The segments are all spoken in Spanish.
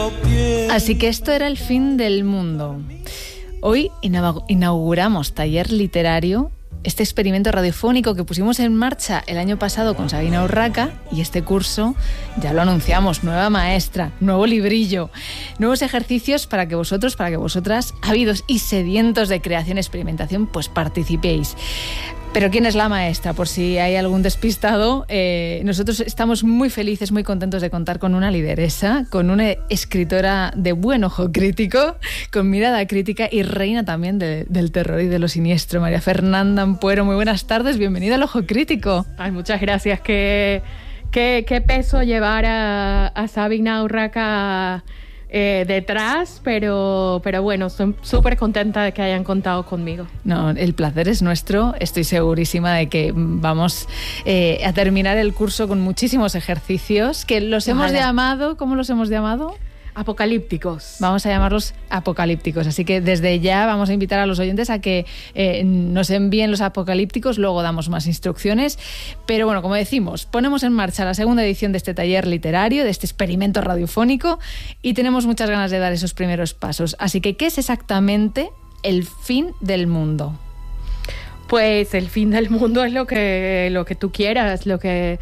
Así que esto era el fin del mundo. Hoy inauguramos Taller Literario, este experimento radiofónico que pusimos en marcha el año pasado con Sabina Urraca, y este curso ya lo anunciamos, nueva maestra, nuevo librillo, nuevos ejercicios para que vosotros, para que vosotras, ávidos y sedientos de creación y experimentación, pues participéis. Pero ¿quién es la maestra? Por si hay algún despistado, nosotros estamos muy felices, muy contentos de contar con una lideresa, con una escritora de buen ojo crítico, con mirada crítica y reina también del terror y de lo siniestro. María Fernanda Ampuero, muy buenas tardes, bienvenida al Ojo Crítico. Ay, muchas gracias. Qué peso llevar a Sabina Urraca detrás, pero bueno, estoy súper contenta de que hayan contado conmigo. No, el placer es nuestro. Estoy segurísima de que vamos a terminar el curso con muchísimos ejercicios que los hemos llamado, ¿cómo los hemos llamado? Apocalípticos. Vamos a llamarlos apocalípticos, así que desde ya vamos a invitar a los oyentes a que nos envíen los apocalípticos, luego damos más instrucciones, pero bueno, como decimos, ponemos en marcha la segunda edición de este taller literario, de este experimento radiofónico, y tenemos muchas ganas de dar esos primeros pasos. Así que, ¿qué es exactamente el fin del mundo? Pues el fin del mundo es lo que tú quieras, lo que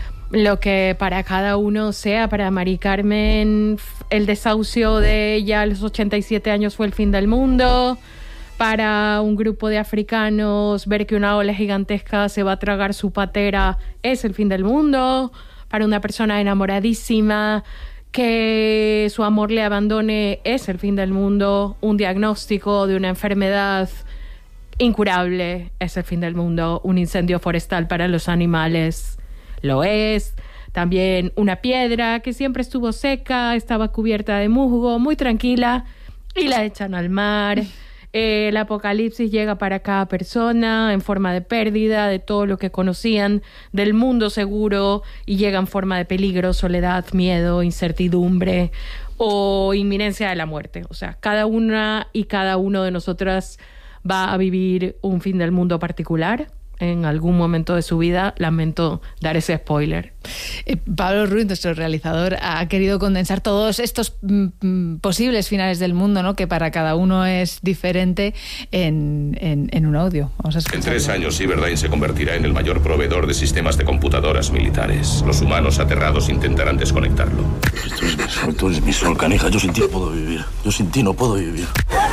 para cada uno sea. Para Mari Carmen, el desahucio de ella a los 87 años fue el fin del mundo. Para un grupo de africanos, ver que una ola gigantesca se va a tragar su patera es el fin del mundo. Para una persona enamoradísima, que su amor le abandone es el fin del mundo. Un diagnóstico de una enfermedad incurable es el fin del mundo. Un incendio forestal para los animales lo es. También una piedra que siempre estuvo seca, estaba cubierta de musgo, muy tranquila, y la echan al mar. El apocalipsis llega para cada persona en forma de pérdida de todo lo que conocían del mundo seguro, y llega en forma de peligro, soledad, miedo, incertidumbre o inminencia de la muerte. O sea, cada una y cada uno de nosotras va a vivir un fin del mundo particular en algún momento de su vida. Lamento dar ese spoiler. Pablo Ruiz, nuestro realizador, ha querido condensar todos estos posibles finales del mundo, ¿no?, que para cada uno es diferente, en un audio. Vamos a escucharlo. En 3 años, Cyberdyne se convertirá en el mayor proveedor de sistemas de computadoras militares. Los humanos aterrados intentarán desconectarlo. Tú eres mi sol, canija. Yo sin ti no puedo vivir. Yo sin ti no puedo vivir.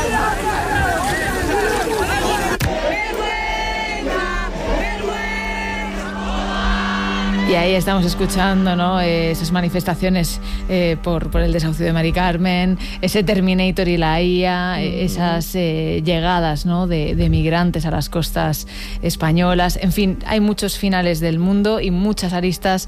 Y ahí estamos escuchando, ¿no?, esas manifestaciones por el desahucio de Mari Carmen, ese Terminator y la IA, esas llegadas, ¿no?, de migrantes a las costas españolas. En fin, hay muchos finales del mundo y muchas aristas,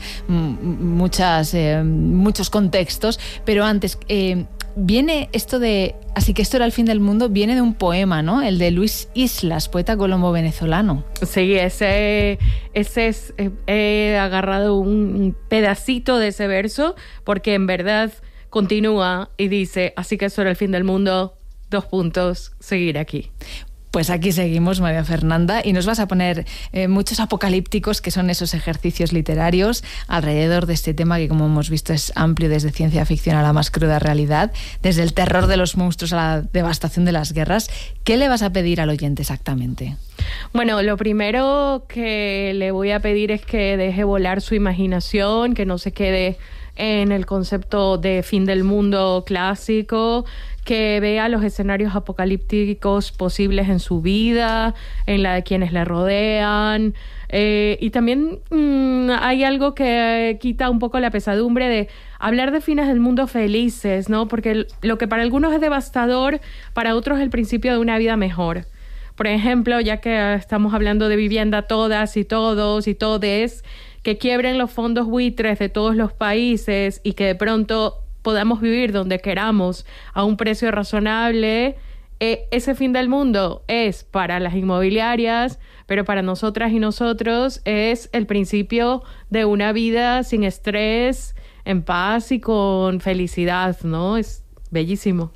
muchos contextos. Pero antes, viene esto de... Así que esto era el fin del mundo, viene de un poema, ¿no?, el de Luis Islas, poeta colombo-venezolano. Sí, ese es, he agarrado un pedacito de ese verso, porque en verdad continúa y dice: así que esto era el fin del mundo, : seguir aquí. Pues aquí seguimos, María Fernanda, y nos vas a poner muchos apocalípticos, que son esos ejercicios literarios alrededor de este tema que, como hemos visto, es amplio, desde ciencia ficción a la más cruda realidad, desde el terror de los monstruos a la devastación de las guerras. ¿Qué le vas a pedir al oyente exactamente? Bueno, lo primero que le voy a pedir es que deje volar su imaginación, que no se quede en el concepto de fin del mundo clásico, que vea los escenarios apocalípticos posibles en su vida, en la de quienes le rodean. Y también hay algo que quita un poco la pesadumbre de hablar de fines del mundo felices, ¿no? Porque lo que para algunos es devastador, para otros es el principio de una vida mejor. Por ejemplo, ya que estamos hablando de vivienda, todas y todos y todes, que quiebren los fondos buitres de todos los países y que de pronto podamos vivir donde queramos a un precio razonable. Ese fin del mundo es para las inmobiliarias, pero para nosotras y nosotros es el principio de una vida sin estrés, en paz y con felicidad, ¿no? Es bellísimo.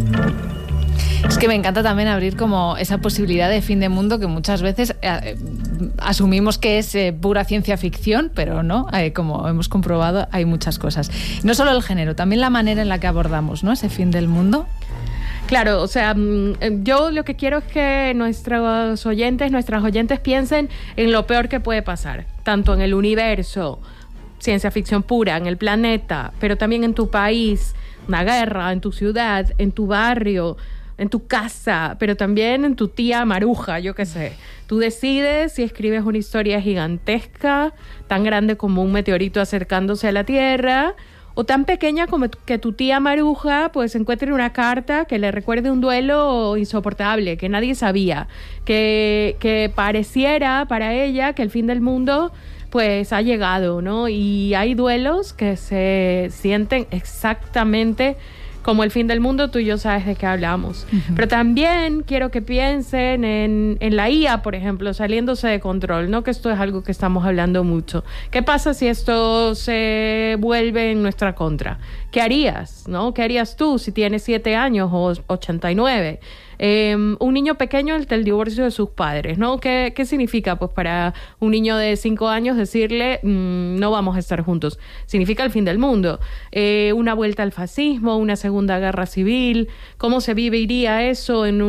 Es que me encanta también abrir como esa posibilidad de fin de mundo que muchas veces asumimos que es pura ciencia ficción, pero no, como hemos comprobado, hay muchas cosas. No solo el género, también la manera en la que abordamos, ¿no?, ese fin del mundo. Claro, o sea, yo lo que quiero es que nuestras oyentes piensen en lo peor que puede pasar, tanto en el universo, ciencia ficción pura, en el planeta, pero también en tu país, una guerra, en tu ciudad, en tu barrio, en tu casa, pero también en tu tía Maruja, yo qué sé. Tú decides si escribes una historia gigantesca, tan grande como un meteorito acercándose a la Tierra, o tan pequeña como que tu tía Maruja pues encuentre una carta que le recuerde un duelo insoportable, que nadie sabía, que pareciera para ella que el fin del mundo pues ha llegado, ¿no? Y hay duelos que se sienten exactamente como el fin del mundo, tú y yo sabes de qué hablamos. Uh-huh. Pero también quiero que piensen en la IA, por ejemplo, saliéndose de control, ¿no? Que esto es algo que estamos hablando mucho. ¿Qué pasa si esto se vuelve en nuestra contra? ¿Qué harías, no? ¿Qué harías tú si tienes 7 años o 89? Un niño pequeño ante el divorcio de sus padres, ¿no? ¿Qué significa? Pues para un niño de 5 años decirle no vamos a estar juntos. Significa el fin del mundo. Una vuelta al fascismo, una segunda guerra civil. ¿Cómo se viviría eso en